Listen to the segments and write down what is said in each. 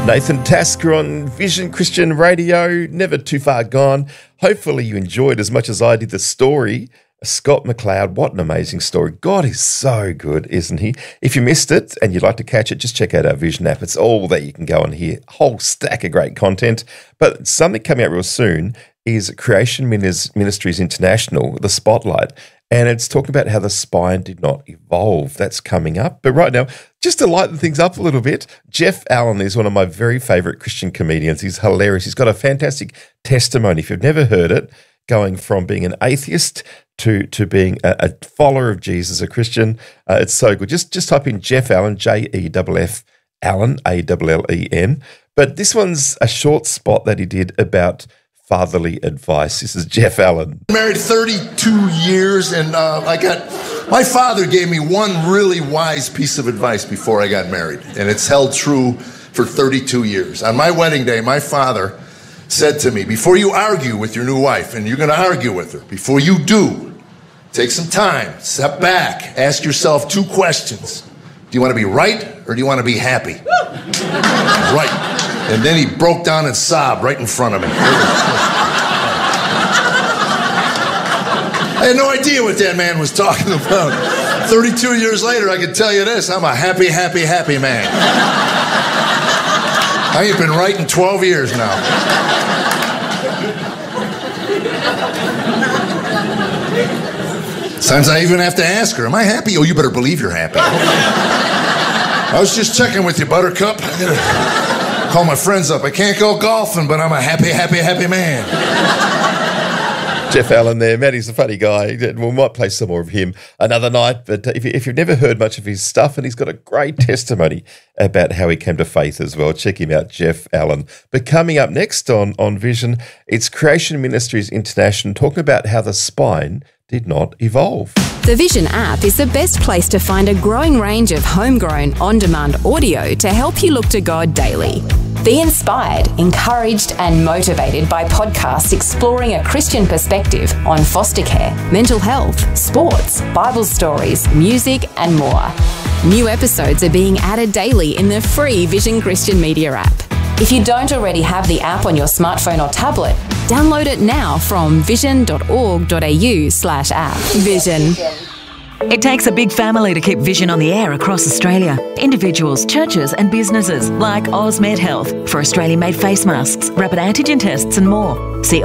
Nathan Tasker on Vision Christian Radio, never too far gone. Hopefully you enjoyed as much as I did the story. Scott McLeod, what an amazing story. God is so good, isn't he? If you missed it and you'd like to catch it, just check out our Vision app. It's all that you can go and hear. Whole stack of great content. But something coming out real soon is Creation Ministries International, the Spotlight. And it's talking about how the spine did not evolve. That's coming up. But right now, just to lighten things up a little bit, Jeff Allen is one of my very favourite Christian comedians. He's hilarious. He's got a fantastic testimony. If you've never heard it, going from being an atheist to being a follower of Jesus, a Christian, it's so good. Just type in Jeff Allen, Jeff Allen, Allen. But this one's a short spot that he did about fatherly advice. This is Jeff Allen. Married 32 years, and my father gave me one really wise piece of advice before I got married, and it's held true for 32 years. On my wedding day, my father said to me, before you argue with your new wife, and you're going to argue with her, before you do, take some time, step back, ask yourself two questions. Do you want to be right, or do you want to be happy? Right. And then he broke down and sobbed right in front of me. I had no idea what that man was talking about. 32 years later, I can tell you this, I'm a happy, happy, happy man. I ain't been right in 12 years now. Sometimes I even have to ask her, am I happy? Oh, you better believe you're happy. I was just checking with you, Buttercup. I gotta call my friends up. I can't go golfing, but I'm a happy, happy, happy man. Jeff Allen there. Matty's a funny guy. We might play some more of him another night, but if you've never heard much of his stuff, and he's got a great testimony about how he came to faith as well, check him out, Jeff Allen. But coming up next on Vision, it's Creation Ministries International talking about how the spine did not evolve. The Vision app is the best place to find a growing range of homegrown, on-demand audio to help you look to God daily. Be inspired, encouraged and motivated by podcasts exploring a Christian perspective on foster care, mental health, sports, Bible stories, music and more. New episodes are being added daily in the free Vision Christian Media app. If you don't already have the app on your smartphone or tablet, download it now from vision.org.au/app. Vision. It takes a big family to keep Vision on the air across Australia. Individuals, churches and businesses like Osmed Health for Australian-made face masks, rapid antigen tests and more. See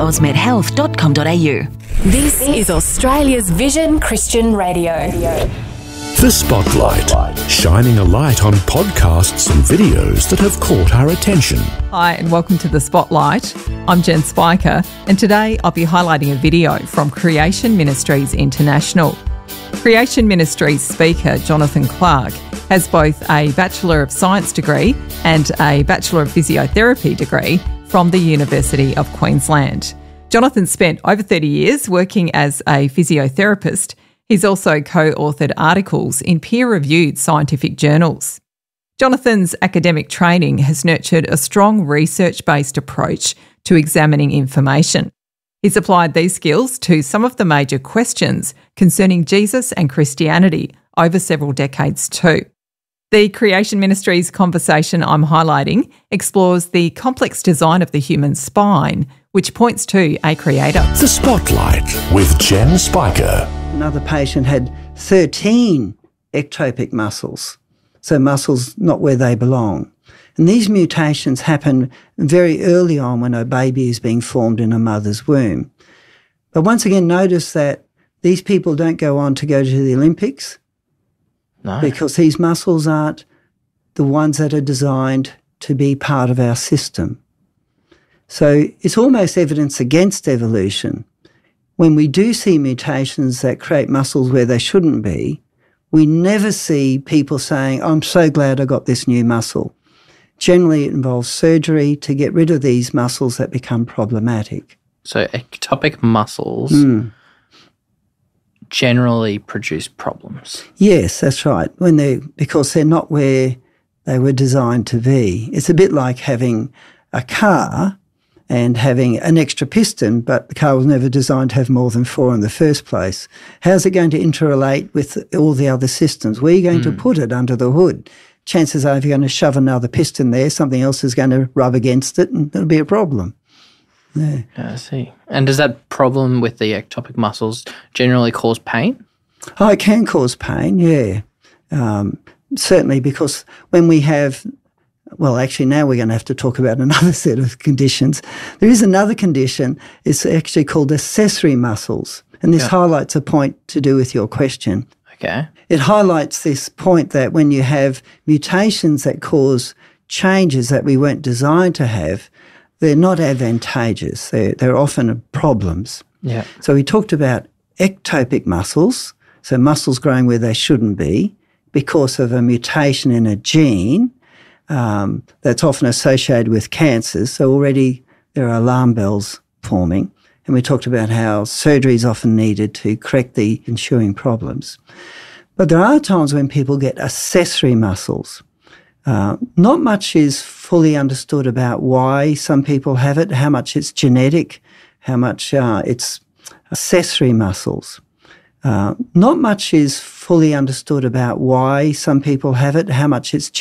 osmedhealth.com.au. This is Australia's Vision Christian Radio. The Spotlight, shining a light on podcasts and videos that have caught our attention. Hi and welcome to The Spotlight. I'm Jen Spiker and today I'll be highlighting a video from Creation Ministries International. Creation Ministries speaker Jonathan Clark has both a Bachelor of Science degree and a Bachelor of Physiotherapy degree from the University of Queensland. Jonathan spent over 30 years working as a physiotherapist. He's also co-authored articles in peer-reviewed scientific journals. Jonathan's academic training has nurtured a strong research-based approach to examining information. He's applied these skills to some of the major questions concerning Jesus and Christianity over several decades too. The Creation Ministries conversation I'm highlighting explores the complex design of the human spine, which points to a creator. The Spotlight with Jen Spiker. Another patient had 13 ectopic muscles, so muscles not where they belong. And these mutations happen very early on when a baby is being formed in a mother's womb. But once again, notice that these people don't go on to go to the Olympics. No. Because these muscles aren't the ones that are designed to be part of our system. So it's almost evidence against evolution. When we do see mutations that create muscles where they shouldn't be, we never see people saying, I'm so glad I got this new muscle. Generally, it involves surgery to get rid of these muscles that become problematic. So ectopic muscles generally produce problems. Yes, that's right. Because they're not where they were designed to be. It's a bit like having a car and having an extra piston, but the car was never designed to have more than 4 in the first place. How's it going to interrelate with all the other systems? Where are you going to put it under the hood? chances are if you're going to shove another piston there, something else is going to rub against it and it'll be a problem. Yeah. I see. And does that problem with the ectopic muscles generally cause pain? Oh, it can cause pain, yeah. Certainly, because when we have, well, actually now we're going to have to talk about another set of conditions. There is another condition. It's actually called accessory muscles. And this highlights a point to do with your question. Okay. It highlights this point that when you have mutations that cause changes that we weren't designed to have, they're not advantageous. They're often problems. Yeah. So we talked about ectopic muscles, so muscles growing where they shouldn't be because of a mutation in a gene that's often associated with cancers. So already there are alarm bells forming. And we talked about how surgery is often needed to correct the ensuing problems. But there are times when people get accessory muscles. Not much is fully understood about why some people have it, how much it's genetic, how much it's accessory muscles. Not much is fully understood about why some people have it, how much it's